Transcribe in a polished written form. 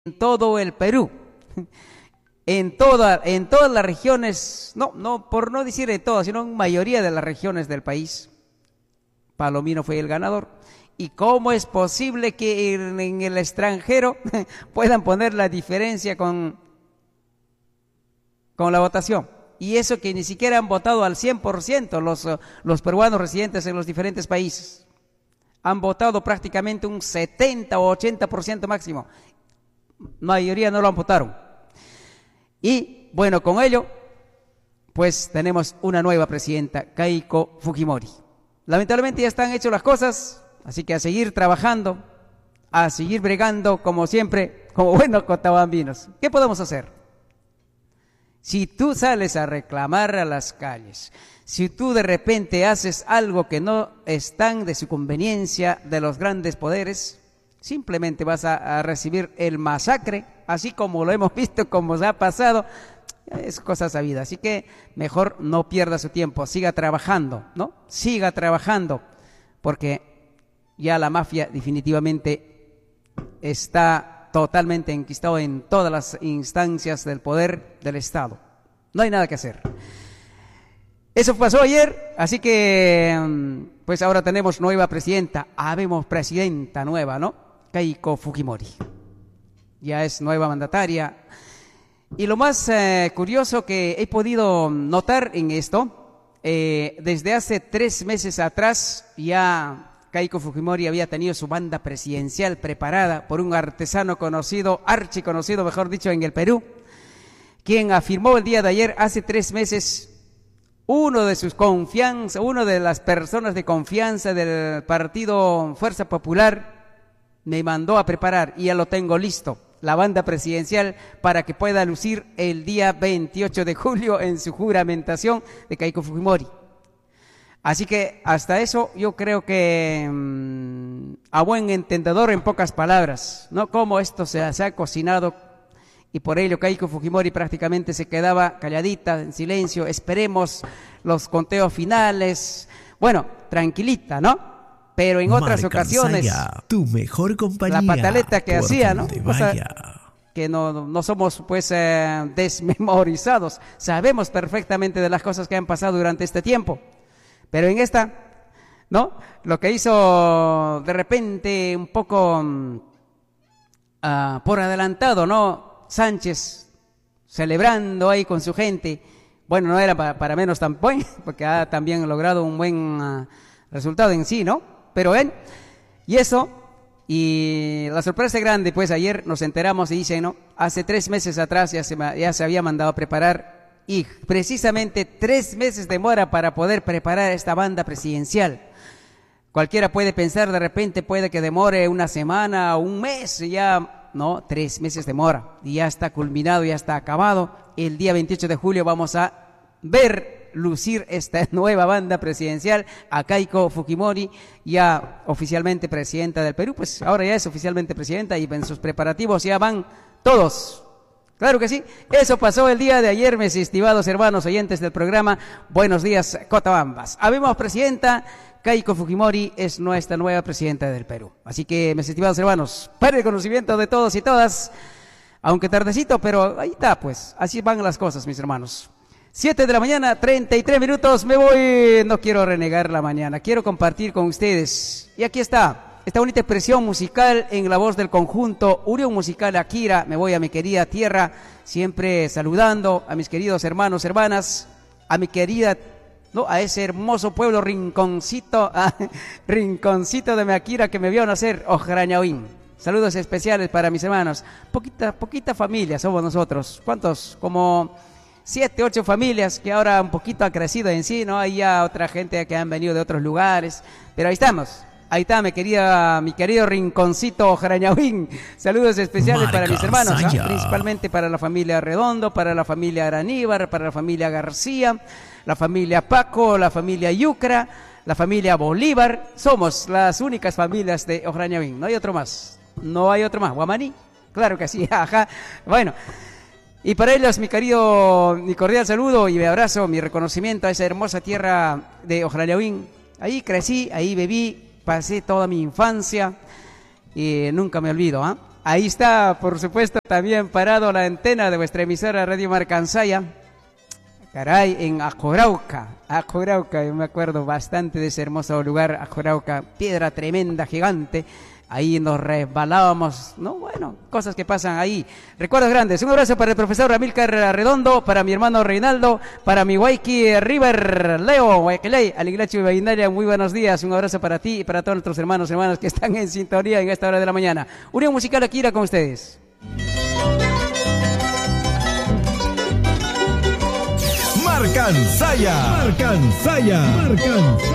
en todo el Perú, en todas las regiones, por no decir en todas, sino en mayoría de las regiones del país, Palomino fue el ganador. ¿Y cómo es posible que en el extranjero puedan poner la diferencia con la votación? Y eso que ni siquiera han votado al 100% los peruanos residentes en los diferentes países. Han votado prácticamente un 70 o 80% máximo. Mayoría no lo han votado. Y bueno, con ello, pues tenemos una nueva presidenta, Keiko Fujimori. Lamentablemente ya están hechas las cosas, así que a seguir trabajando, a seguir bregando como siempre, como buenos cotabambinos. ¿Qué podemos hacer? Si tú sales a reclamar a las calles, si tú de repente haces algo que no es tan de su conveniencia de los grandes poderes, simplemente vas a recibir el masacre, así como lo hemos visto, como se ha pasado, es cosa sabida. Así que mejor no pierda su tiempo, siga trabajando, ¿no? Siga trabajando, porque ya la mafia definitivamente está totalmente enquistado en todas las instancias del poder del Estado. No hay nada que hacer. Eso pasó ayer, así que pues ahora tenemos nueva presidenta, habemos presidenta nueva, ¿no? Keiko Fujimori. Ya es nueva mandataria. Y lo más curioso que he podido notar en esto, desde hace 3 meses atrás ya Keiko Fujimori había tenido su banda presidencial preparada por un artesano conocido, archiconocido, mejor dicho, en el Perú, quien afirmó el día de ayer, hace 3 meses, una de las personas de confianza del partido Fuerza Popular, me mandó a preparar y ya lo tengo listo, la banda presidencial para que pueda lucir el día 28 de julio en su juramentación de Keiko Fujimori. Así que hasta eso yo creo que a buen entendedor, en pocas palabras, ¿no? Cómo esto se ha cocinado, y por ello Keiko Fujimori prácticamente se quedaba calladita, en silencio, esperemos los conteos finales, bueno, tranquilita, ¿no? Pero en otras ocasiones, tu mejor compañía, la pataleta que hacía, ¿no? Cosa que no somos pues desmemorizados, sabemos perfectamente de las cosas que han pasado durante este tiempo. Pero en esta, ¿no? Lo que hizo de repente un poco por adelantado, ¿no? Sánchez, celebrando ahí con su gente. Bueno, no era para menos tampoco, porque ha también logrado un buen resultado en sí, ¿no? Pero y eso, y la sorpresa grande, pues ayer nos enteramos y dice, ¿no? Hace 3 meses atrás ya se había mandado a preparar. Y precisamente 3 meses demora para poder preparar esta banda presidencial. Cualquiera puede pensar de repente, puede que demore una semana o un mes, ya no, 3 meses demora. Y ya está culminado, ya está acabado. El día 28 de julio vamos a ver lucir esta nueva banda presidencial, a Keiko Fujimori, ya oficialmente presidenta del Perú. Pues ahora ya es oficialmente presidenta y en sus preparativos ya van todos. Claro que sí, eso pasó el día de ayer, mis estimados hermanos oyentes del programa Buenos Días Cotabambas. Habemos presidenta, Keiko Fujimori es nuestra nueva presidenta del Perú. Así que, mis estimados hermanos, para el conocimiento de todos y todas, aunque tardecito, pero ahí está, pues, así van las cosas, mis hermanos. 7 de la mañana, 33 minutos, me voy, no quiero renegar la mañana, quiero compartir con ustedes. Y aquí está. Esta bonita expresión musical en la voz del conjunto Unión Musical Akira. Me voy a mi querida tierra, siempre saludando a mis queridos hermanos, hermanas, a mi querida, ¿no? A ese hermoso pueblo rinconcito, rinconcito de mi Akira que me vio nacer, Ojrañahuín. Saludos especiales para mis hermanos. Poquita familia somos nosotros. ¿Cuántos? Como 7, 8 familias que ahora un poquito ha crecido en sí, ¿no? Hay ya otra gente que han venido de otros lugares, pero ahí estamos. Ahí está, mi querido rinconcito Jarañahuín. Saludos especiales para mis hermanos, principalmente para la familia Redondo, para la familia Araníbar, para la familia García, la familia Paco, la familia Yucra, la familia Bolívar. Somos las únicas familias de Ojrañahuín, no hay otro más. No hay otro más. Guamaní, claro que sí, ajá. Bueno, y para ellos mi cordial saludo y mi abrazo, mi reconocimiento a esa hermosa tierra de Ojrañahuín. Ahí crecí, ahí viví. Pasé toda mi infancia y nunca me olvido, Ahí está, por supuesto, también parado la antena de vuestra emisora Radio Marcansaya. Caray, en Ajorauca, yo me acuerdo bastante de ese hermoso lugar, Ajorauca, piedra tremenda, gigante. Ahí nos resbalábamos, ¿no? Bueno, cosas que pasan ahí. Recuerdos grandes. Un abrazo para el profesor Amílcar Redondo, para mi hermano Reinaldo, para mi Waiki River, Leo, Waikilei, Aliglacho y Vainaria, muy buenos días. Un abrazo para ti y para todos nuestros hermanos y hermanas que están en sintonía en esta hora de la mañana. Unión Musical Akira con ustedes. Marcansaya.